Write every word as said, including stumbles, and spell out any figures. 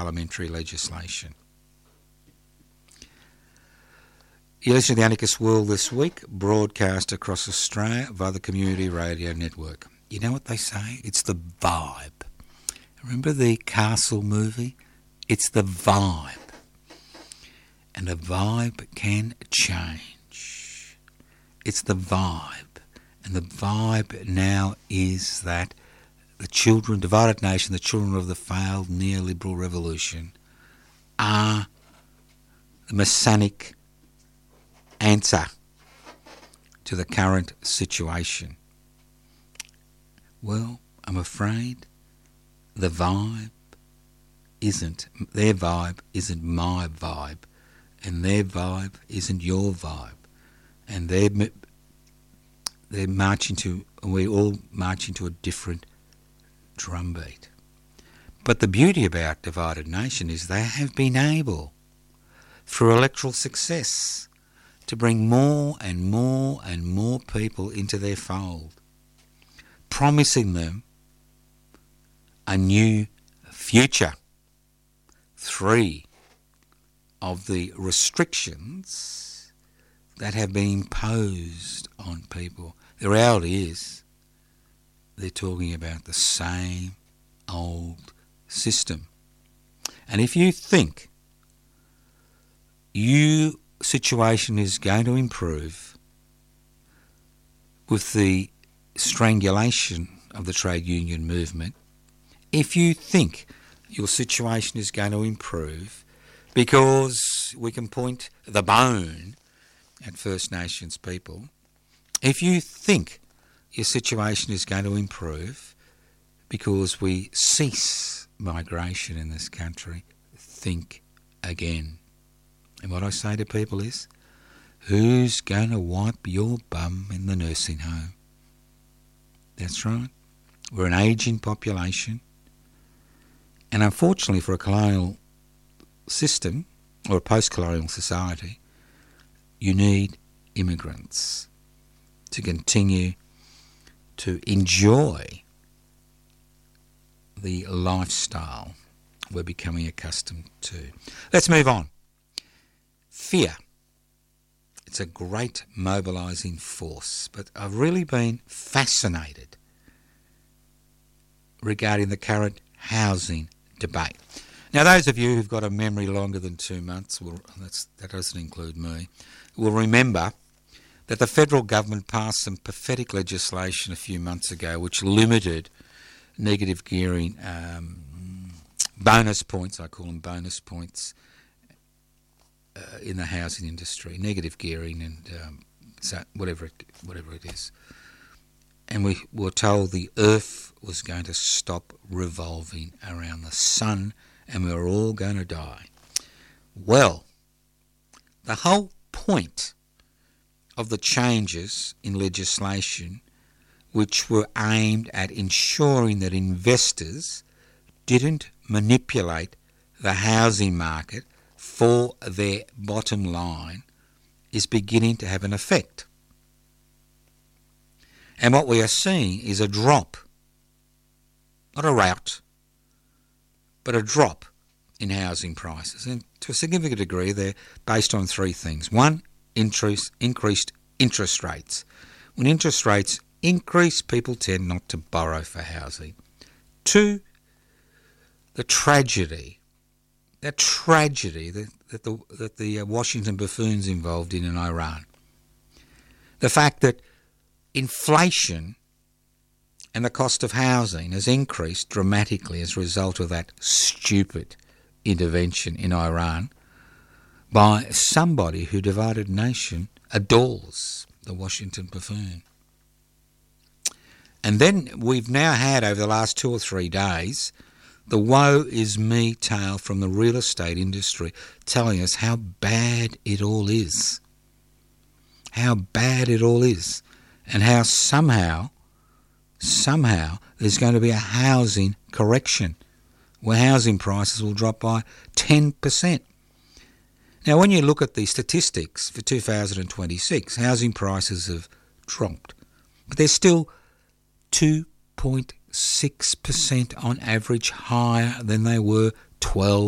parliamentary legislation. You listen to the Anarchist World This Week, broadcast across Australia via the Community Radio Network. You know what they say? It's the vibe. Remember the Castle movie? It's the vibe. And the vibe can change. It's the vibe. And the vibe now is that the children, divided nation, the children of the failed neoliberal revolution, are the messianic answer to the current situation. Well, I'm afraid the vibe isn't, their vibe isn't my vibe, and their vibe isn't your vibe, and they're, they're marching to, we're all marching to a different drumbeat. But the beauty about divided nation is they have been able, through electoral success, to bring more and more and more people into their fold, promising them a new future. Three of the restrictions that have been imposed on people. The reality is they're talking about the same old system. And if you think your situation is going to improve with the strangulation of the trade union movement, if you think your situation is going to improve because we can point the bone at First Nations people, if you think your situation is going to improve because we cease migration in this country, think again. And what I say to people is, who's going to wipe your bum in the nursing home? That's right. We're an ageing population. And unfortunately for a colonial system or a post-colonial society, you need immigrants to continue to enjoy the lifestyle we're becoming accustomed to. Let's move on. Fear. It's a great mobilising force, but I've really been fascinated regarding the current housing debate. Now, those of you who've got a memory longer than two months, will, that's, that doesn't include me, will remember that the federal government passed some pathetic legislation a few months ago which limited negative gearing um, bonus points, I call them bonus points, uh, in the housing industry, negative gearing and um, so whatever it, whatever it is. And we were told the earth was going to stop revolving around the sun and we were all going to die. Well, the whole point of the changes in legislation which were aimed at ensuring that investors didn't manipulate the housing market for their bottom line is beginning to have an effect. And what we are seeing is a drop, not a rout, but a drop in housing prices. And to a significant degree, they're based on three things. One, interest, increased interest rates. When interest rates increase, people tend not to borrow for housing. Two, the tragedy, that tragedy that, that the, that the Washington buffoons involved in in Iran. The fact that inflation and the cost of housing has increased dramatically as a result of that stupid intervention in Iran by somebody who divided nation adores the Washington buffoon. And then we've now had over the last two or three days the woe is me tale from the real estate industry telling us how bad it all is. How bad it all is. And how somehow, somehow there's going to be a housing correction where housing prices will drop by ten percent. Now, when you look at the statistics for two thousand twenty-six, housing prices have dropped, but they're still two point six percent on average higher than they were twelve